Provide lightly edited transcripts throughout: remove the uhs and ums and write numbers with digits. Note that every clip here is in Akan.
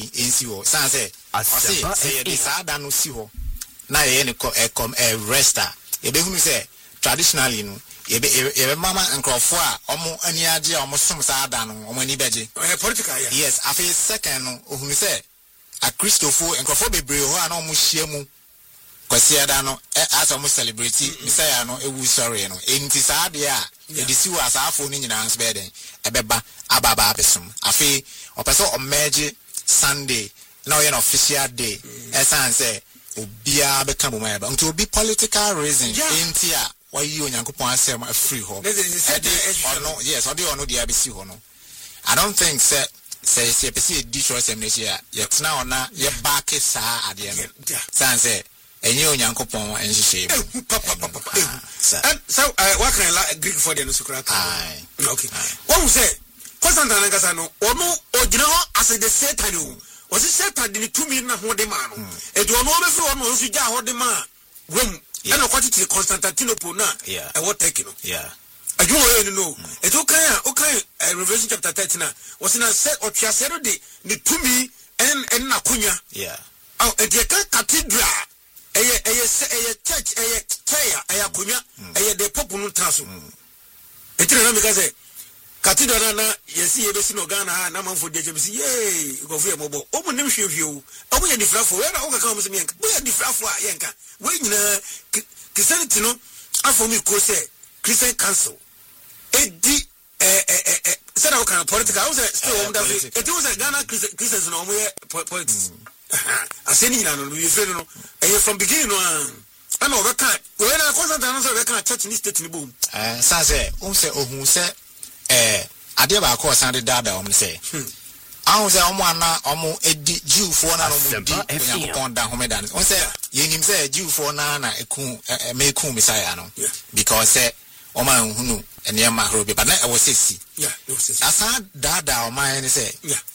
ensi ho san say say the sada no si ho na ye ne resta ye be hunu say traditionally no ye mama nkrofo a omo ani age a omo som sada no omo ani beje political yes afi second no ohunu say a Christopher nkrofo bebre ho a na omo hia mu kwasi ada no as omo celebrate Messiah no ewu sorry no enti sada a edisi wa asafo ni nyina ans beden ebeba ababa abesum afi opeso omeje Sunday now an official day esan say obia be kan boma eba nti obi political reason entia why you onyankopon asem free ho yes odi ono dia be si ho no I don't think say pesi di choice amnesia yet now na ye back sa ade no san say enye onyankopon enhihye so what can I Greek for the Nusukra okay what we say Constantine Ngasa no ono ogina ho as the Satan was it Satan the 2 million na ho de ma no e do ono be fro ono so ja ho de ma wom e no kwati ti Constantinople na e what take no adwo we no e do kan Revelation chapter 13 na was na say otwasero de the 2 million en na kunya oh e de kan cathedral eye church eye chair eye kunya eye de popu no traso e tire na me ka say Cathedral na yesi yebesi no Ghana ha na manfo de jebesi ye go fu emobo omo nim hwehwe o omo ye difrafo we na o ka omo se menka bo ye difrafo a yenka we nyina Christianity no afo mi ko say Christian Council edi say na o kan political o say still omo da fe eti o say Ghana Christians no omo ye politics aseni nyina no we fe no from beginning no ana o ka we na Constantine no say we kan church ni state ni boom sa say o say ohun say ade ba ko san de dada om say ahun say omo ana omo edi Jew for na omo di onyankopon da homedan on say yenim say Jew for na meku Messiah no because say omo hunu enema hrobe but na e was say asa dada o man say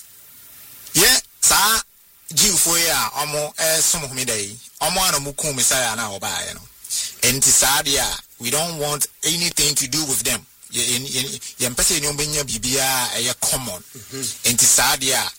sa Jew for ya omo som homedai omo ana muku Messiah na oba ya no enti sa dia we don't want anything to do with them. Yempese ni ombenya bibia eye common enti sadia